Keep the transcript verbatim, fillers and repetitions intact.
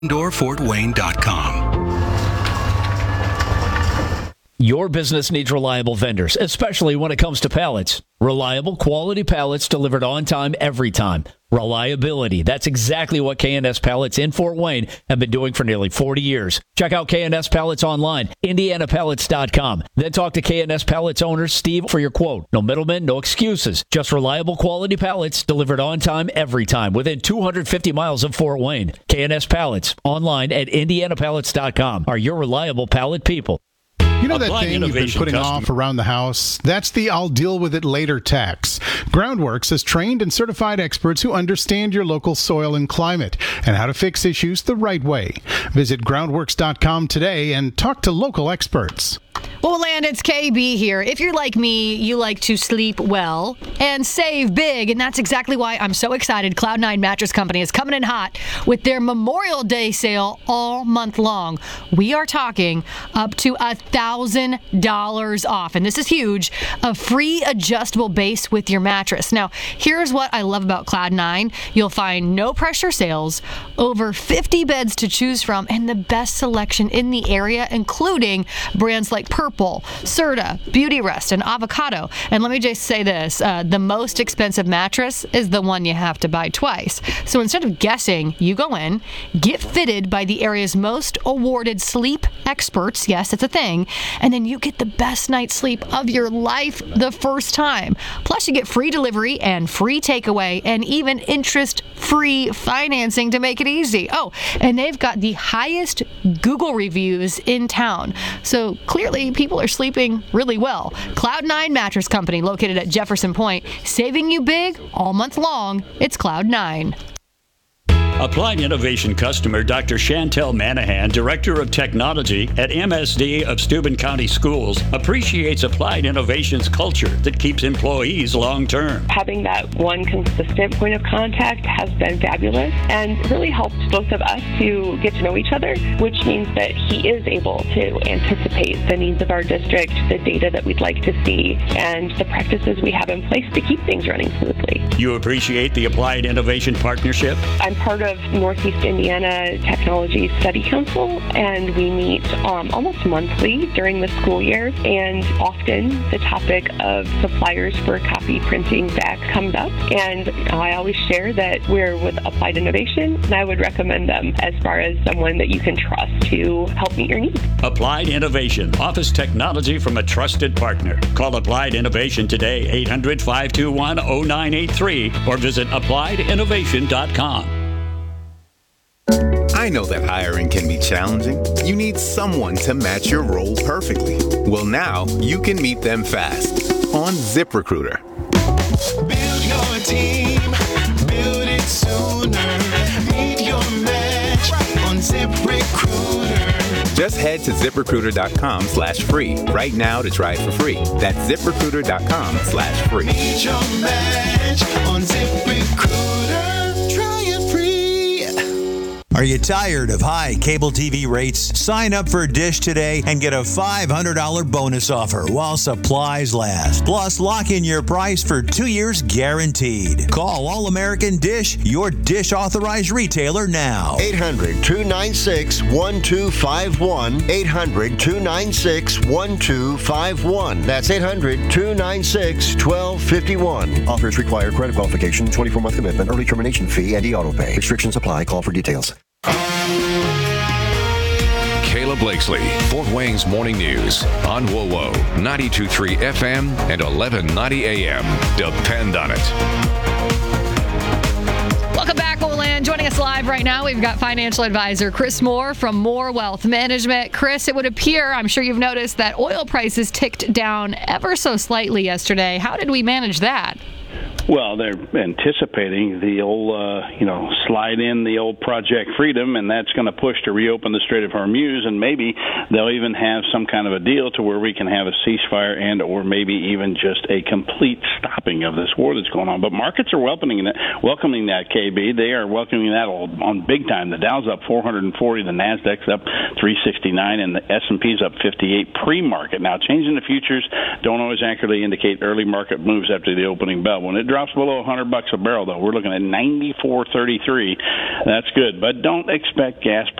door fort wayne dot com. Your business needs reliable vendors, especially when it comes to pallets. Reliable, quality pallets delivered on time, every time. Reliability. That's exactly what K and S Pallets in Fort Wayne have been doing for nearly forty years. Check out K and S Pallets online, indiana pallets dot com. Then talk to K and S Pallets owner Steve for your quote. No middlemen, no excuses. Just reliable, quality pallets delivered on time, every time, within two hundred fifty miles of Fort Wayne. K and S Pallets online at indiana pallets dot com are your reliable pallet people. You know that thing you've been putting off around the house? That's the I'll deal with it later tax. Groundworks has trained and certified experts who understand your local soil and climate and how to fix issues the right way. Visit groundworks dot com today and talk to local experts. Well, Land, it's K B here. If you're like me, you like to sleep well and save big, and that's exactly why I'm so excited. Cloud nine Mattress Company is coming in hot with their Memorial Day sale all month long. We are talking up to one thousand dollars off, and this is huge, a free adjustable base with your mattress. Now, here's what I love about Cloud nine. You'll find no pressure sales, over fifty beds to choose from, and the best selection in the area, including brands like Purple, Serta, Beauty Rest, and Avocado. And let me just say this, uh, the most expensive mattress is the one you have to buy twice. So instead of guessing, you go in, get fitted by the area's most awarded sleep experts, yes, it's a thing, and then you get the best night's sleep of your life the first time. Plus, you get free delivery and free takeaway and even interest-free financing to make it easy. Oh, and they've got the highest Google reviews in town. So clearly, people are sleeping really well. Cloud nine Mattress Company, located at Jefferson Point, saving you big all month long. It's Cloud nine. Applied Innovation customer Doctor Chantel Manahan, Director of Technology at M S D of Steuben County Schools, appreciates Applied Innovation's culture that keeps employees long-term. Having that one consistent point of contact has been fabulous and really helped both of us to get to know each other, which means that he is able to anticipate the needs of our district, the data that we'd like to see, and the practices we have in place to keep things running smoothly. You appreciate the Applied Innovation partnership? I'm part of Northeast Indiana Technology Study Council, and we meet um, almost monthly during the school year, and often the topic of suppliers for copy printing back comes up, and I always share that we're with Applied Innovation, and I would recommend them as far as someone that you can trust to help meet your needs. Applied Innovation, office technology from a trusted partner. Call Applied Innovation today, eight hundred, five two one, oh nine eight three, or visit applied innovation dot com. I know that hiring can be challenging. You need someone to match your role perfectly. Well, now you can meet them fast on ZipRecruiter. Build your team, build it sooner. Meet your match on ZipRecruiter. Just head to ZipRecruiter.com slash free right now to try it for free. That's ZipRecruiter.com slash free. Meet your match on ZipRecruiter. Try it free. Are you tired of high cable T V rates? Sign up for Dish today and get a five hundred dollars bonus offer while supplies last. Plus, lock in your price for two years guaranteed. Call All American Dish, your Dish authorized retailer now. eight hundred, two nine six, one two five one. eight hundred, two nine six, one two five one. That's eight hundred, two nine six, one two five one. Offers require credit qualification, twenty-four month commitment, early termination fee, and e-auto pay. Restrictions apply. Call for details. Kayla Blakesley, Fort Wayne's Morning News on W O W O, ninety-two point three F M and eleven ninety A M. Depend on it. Welcome back, Olan. Joining us live right now, we've got financial advisor Chris Moore from Moore Wealth Management. Chris, it would appear, I'm sure you've noticed, that oil prices ticked down ever so slightly yesterday. How did we manage that? Well, they're anticipating the old, uh, you know, slide in the old Project Freedom, and that's going to push to reopen the Strait of Hormuz, and maybe they'll even have some kind of a deal to where we can have a ceasefire and or maybe even just a complete stopping of this war that's going on. But markets are welcoming that, welcoming that, K B. They are welcoming that on big time. The Dow's up four hundred forty, the Nasdaq's up three sixty-nine, and the S and P's up fifty-eight pre-market. Now, changing the futures don't always accurately indicate early market moves after the opening bell. When it drops drops below one hundred bucks a barrel, though. We're looking at ninety-four thirty-three. That's good, but don't expect gas